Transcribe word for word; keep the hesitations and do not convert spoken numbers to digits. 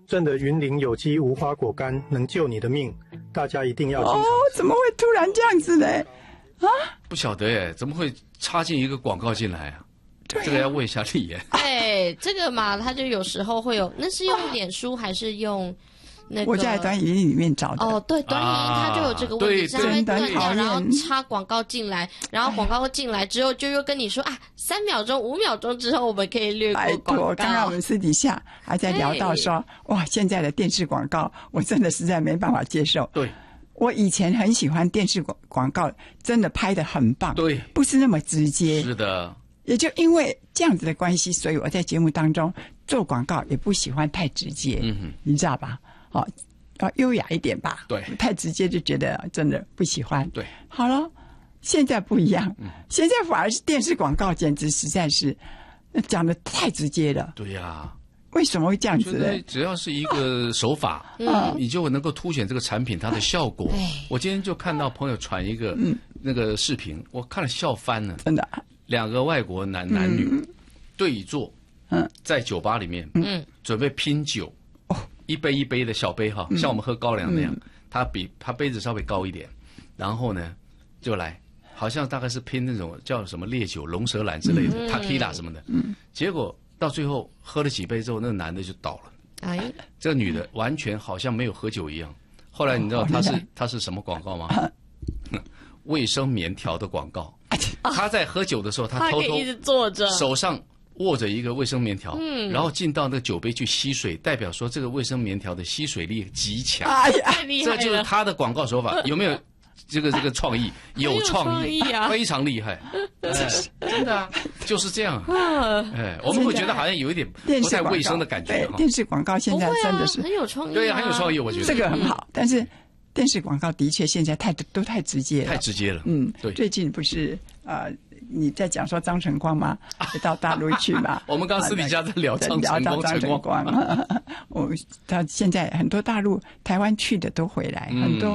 真的云林有机无花果干能救你的命，大家一定要经常吃。 哦，怎么会突然这样子呢？啊， 不晓得耶，怎么会插进一个广告进来啊？ 对啊， 这个要问一下丽妍。 对，这个嘛，它就有时候会有，那是用脸书还是用那个？ 我在短影音里面找的。 哦，对，短影音它就有这个问题， 啊、 它会断掉，然后对插广告进来，然后广告进来之后就又跟你说啊，三秒钟、五秒钟之后我们可以略过拜广告。 托，刚刚我们私底下还在聊到说，哇，现在的电视广告我真的实在没办法接受。 对。 我以前很喜欢电视广广告，真的拍得很棒， 对， 不是那么直接。 是的， 也就因为这样子的关系，所以我在节目当中做广告也不喜欢太直接，嗯哼，你知道吧？哦，要优雅一点吧？ 对， 太直接就觉得真的不喜欢。 对， 好了，现在不一样，嗯、现在反而是电视广告，简直实在是讲得太直接了。 对呀、啊。 为什么会这样子呢？ 只要是一个手法，嗯，你就能够凸显这个产品它的效果。我今天就看到朋友传一个、嗯、那个视频，我看了笑翻了。 真的， 两个外国男男女、嗯、对坐，嗯，在酒吧里面，嗯，准备拼酒，哦，一杯一杯的小杯哈，像我们喝高粱那样，嗯、他比他杯子稍微高一点，然后呢，就来，好像大概是拼那种叫什么烈酒、龙舌兰之类的，塔 q 拉什么的，嗯，结果。到最后喝了几杯之后，那个男的就倒了。哎，这个女的完全好像没有喝酒一样。后来你知道她是她是什么广告吗？卫生棉条的广告。她在喝酒的时候，她偷偷一直坐着， 手上握着一个卫生棉条，嗯，然后进到那个酒杯去吸水，代表说这个卫生棉条的吸水力极强。 哎呀， 太厉害了！ 这就是她的广告手法，有没有？这个这个创意有创意， 啊、 非常厉害，哎、真的啊，就是这样。哎，我们会觉得好像有一点不太卫生的感觉。 对，电视广告现在真的是、 啊、很有创意、啊， 对，很有创意，我觉得这个很好。但是电视广告的确现在太都太直接了， 太直接了。 嗯， 对。 最近不是呃你在讲说张晨光吗？到大陆去嘛？ 我们刚私底下在聊张晨光， 张晨光。我他现在很多大陆、台湾去的都回来，很多。